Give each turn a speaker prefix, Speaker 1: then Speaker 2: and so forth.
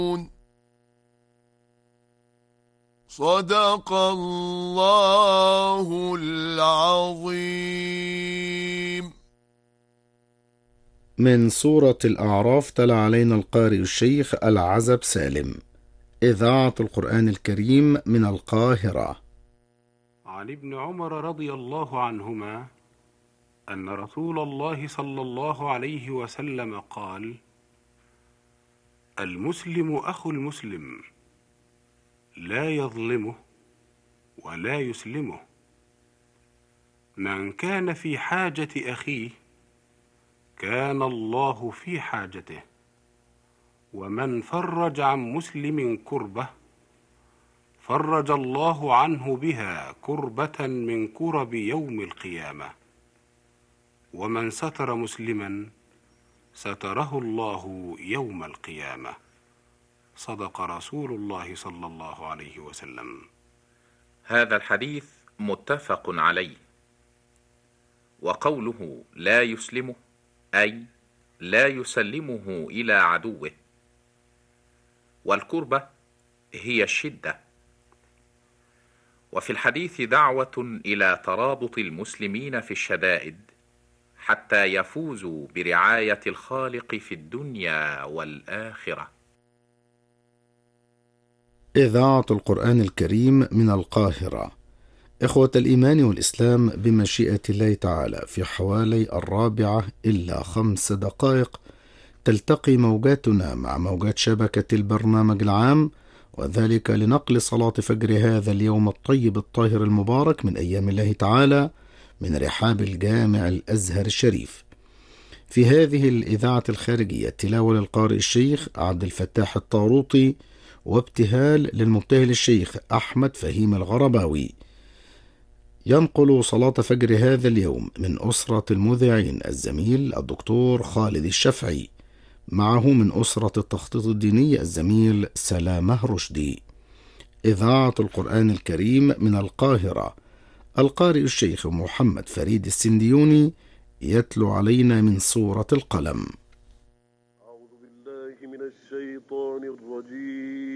Speaker 1: صدق الله العظيم.
Speaker 2: من سورة الأعراف تلا علينا القارئ الشيخ العزب سالم. إذاعة القرآن الكريم من القاهرة.
Speaker 3: عن ابن عمر رضي الله عنهما أن رسول الله صلى الله عليه وسلم قال: المسلم أخو المسلم، لا يظلمه ولا يسلمه. من كان في حاجة أخيه كان الله في حاجته، ومن فرج عن مسلم كربة فرج الله عنه بها كربة من كرب يوم القيامة، ومن ستر مسلما ستره الله يوم القيامة. صدق رسول الله صلى الله عليه وسلم.
Speaker 4: هذا الحديث متفق عليه. وقوله لا يسلمه أي لا يسلمه إلى عدوه. والكربة هي الشدة. وفي الحديث دعوة إلى ترابط المسلمين في الشدائد حتى يفوزوا برعاية الخالق في الدنيا والآخرة.
Speaker 2: إذاعة القرآن الكريم من القاهرة. إخوة الإيمان والإسلام، بمشيئة الله تعالى في حوالي 4:05 تلتقي موجاتنا مع موجات شبكة البرنامج العام، وذلك لنقل صلاة فجر هذا اليوم الطيب الطاهر المبارك من أيام الله تعالى من رحاب الجامع الأزهر الشريف. في هذه الإذاعة الخارجية تلاوة للقارئ الشيخ عبد الفتاح الطاروطي، وابتهال للمبتهل الشيخ أحمد فهيم الغرباوي. ينقل صلاة فجر هذا اليوم من أسرة المذيعين الزميل الدكتور خالد الشافعي، معه من أسرة التخطيط الديني الزميل سلامة رشدي. إذاعة القرآن الكريم من القاهرة. القارئ الشيخ محمد فريد السنديوني يتلو علينا من سورة القلم.
Speaker 5: أعوذ بالله من الشيطان الرجيم.